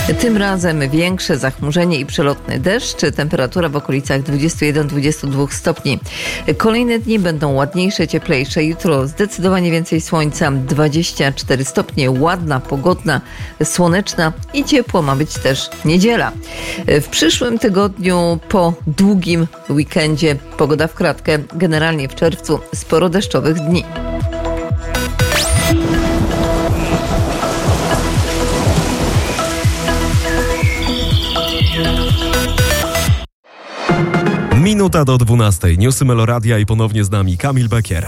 Tym razem większe zachmurzenie i przelotny deszcz, temperatura w okolicach 21-22 stopni. Kolejne dni będą ładniejsze, cieplejsze. Jutro zdecydowanie więcej słońca, 24 stopnie, ładna, pogodna, słoneczna i ciepło ma być też niedziela. W przyszłym tygodniu po długim weekendzie pogoda w kratkę, generalnie w czerwcu sporo deszczowych dni. Minuta do 12. Newsy Meloradia i ponownie z nami Kamil Bekier.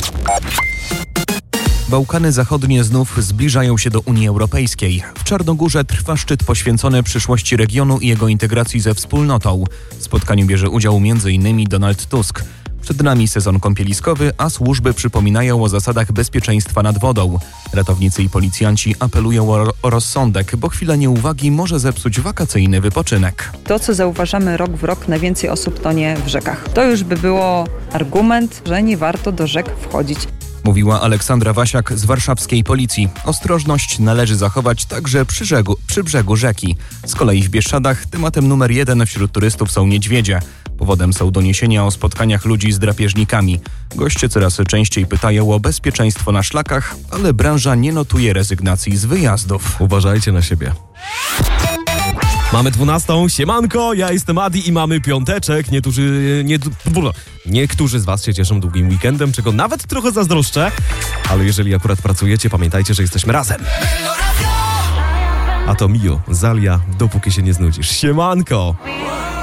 Bałkany Zachodnie znów zbliżają się do Unii Europejskiej. W Czarnogórze trwa szczyt poświęcony przyszłości regionu i jego integracji ze wspólnotą. W spotkaniu bierze udział m.in. Donald Tusk. Przed nami sezon kąpieliskowy, a służby przypominają o zasadach bezpieczeństwa nad wodą. Ratownicy i policjanci apelują o rozsądek, bo chwila nieuwagi może zepsuć wakacyjny wypoczynek. To, co zauważamy rok w rok, najwięcej osób tonie w rzekach. To już by było argument, że nie warto do rzek wchodzić. Mówiła Aleksandra Wasiak z warszawskiej policji. Ostrożność należy zachować także przy brzegu rzeki. Z kolei w Bieszczadach tematem numer 1 wśród turystów są niedźwiedzie. Powodem są doniesienia o spotkaniach ludzi z drapieżnikami. Goście coraz częściej pytają o bezpieczeństwo na szlakach, ale branża nie notuje rezygnacji z wyjazdów. Uważajcie na siebie. Mamy 12. Siemanko, ja jestem Adi i mamy piąteczek. Niektórzy z was się cieszą długim weekendem, czego nawet trochę zazdroszczę. Ale jeżeli akurat pracujecie, pamiętajcie, że jesteśmy razem. A to Mio, Zalia, dopóki się nie znudzisz. Siemanko!